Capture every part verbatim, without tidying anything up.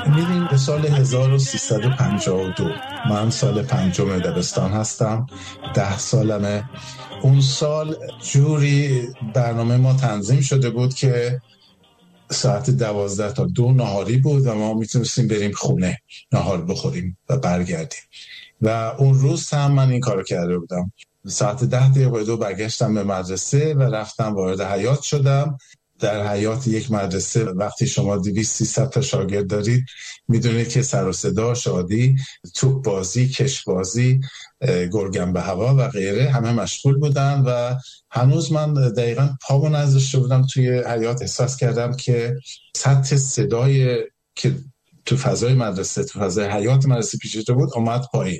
میریم به سال هزار و سیصد و پنجاه و دو. من سال پنجم دبستان هستم، ده سالمه. اون سال جوری برنامه ما تنظیم شده بود که ساعت دوازده تا دو نهاری بود و ما میتونستیم بریم خونه نهار بخوریم و برگردیم. و اون روز هم من این کارو کرده بودم. ساعت ده دقیقه دو برگشتم به مدرسه و رفتم وارد حیاط شدم. در حیاط یک مدرسه وقتی شما دویست سیصد تا شاگرد دارید میدونید که سر و صدا، شادی، توپ بازی، کش بازی، گرگم به هوا و غیره همه مشغول بودن و هنوز من دقیقاً پامو نذاشته بودم توی حیاط احساس کردم که سطح صدای که تو فضای مدرسه، تو فضای حیاط مدرسه پیچیده بود اومد پایین.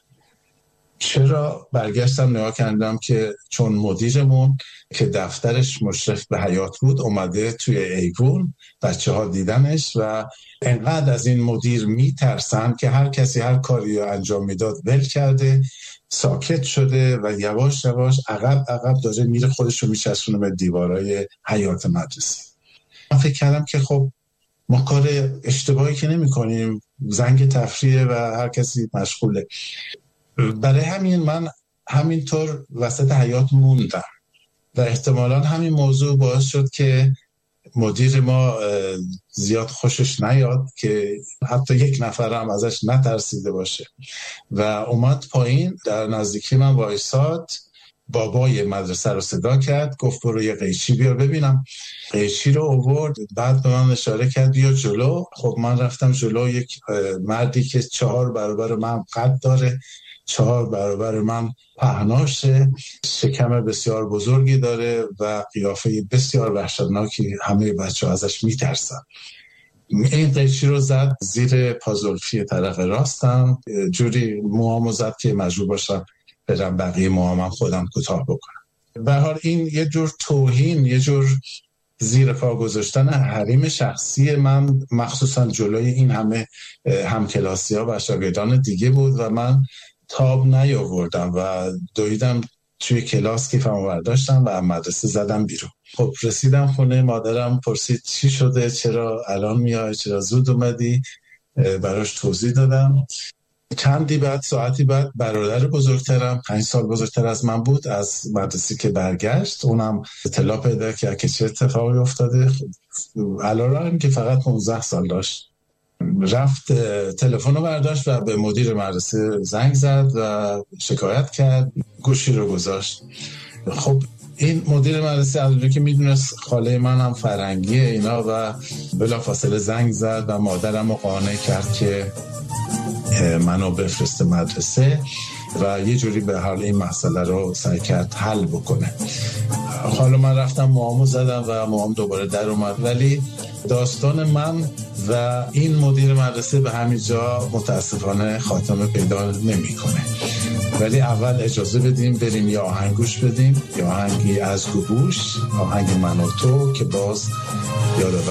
چرا؟ برگشتم نگاه کردم که چون مدیرمون که دفترش مشرف به حیاط بود اومده توی ایوون، بچه ها دیدنش و انقدر از این مدیر میترسن که هر کسی هر کاری رو انجام میداد ول کرده، ساکت شده و یواش یواش عقب عقب داره میره، خودش رو میچسبونه به دیوارای حیاط مدرسه. من فکر کردم که خب ما کار اشتباهی که نمی کنیم، زنگ تفریحه و هر کسی مشغوله. برای همین من همینطور وسط حیاط موندم و احتمالاً همین موضوع باعث شد که مدیر ما زیاد خوشش نیاد که حتی یک نفر هم ازش نترسیده باشه و اومد پایین، در نزدیکی من وایساد، بابای مدرسه رو صدا کرد، گفت برو یه قیچی بیار ببینم. قیچی رو آورد، بعد به من اشاره کرد بیا جلو. خب من رفتم جلو. یک مردی که چهار برابر من قد داره، چهار برابر من پهناشه، شکم بسیار بزرگی داره و قیافه بسیار وحشتناکی، همه بچه ها ازش میترسن. این قیچی رو زد زیر پازلفی طرف راستم، جوری موامو زد که مجبور باشم برم بقیه موامم خودم کوتاه بکنم. به هر حال این یه جور توهین، یه جور زیر پا گذاشتن حریم شخصی من، مخصوصا جلوی این همه همکلاسی ها و شاگردان دیگه بود و من تاب نیاوردم و دویدم توی کلاس کیفمو برداشتم و مدرسه زدم بیرون. خب رسیدم خونه، مادرم پرسید چی شده، چرا الان میای، چرا زود اومدی؟ براش توضیح دادم. چندی بعد، ساعتی بعد، برادر بزرگترم پنج سال بزرگتر از من بود، از مدرسه که برگشت، اونم اطلاع پیدا کرد که چه اتفاقی افتاده. علیرغم که فقط پانزده سال داشت، رفت تلفن رو برداشت و به مدیر مدرسه زنگ زد و شکایت کرد، گوشی رو گذاشت. خب این مدیر مدرسه از اونجا که میدونست خاله من هم فرنگیه اینا و بلافاصله زنگ زد و مادرم رو قانع کرد که منو بفرسته مدرسه و یه جوری به حال این مسئله رو سعی کرد حل بکنه. حالا من رفتم موامو زدم و موام دوباره در اومد، ولی داستان من و این مدیر مدرسه به همین جا متاسفانه خاتمه پیدا نمی‌کنه. ولی اول اجازه بدیم بریم یه آهنگ گوش بدیم، یه آهنگی از گوگوش، آهنگ من و تو که باز یاد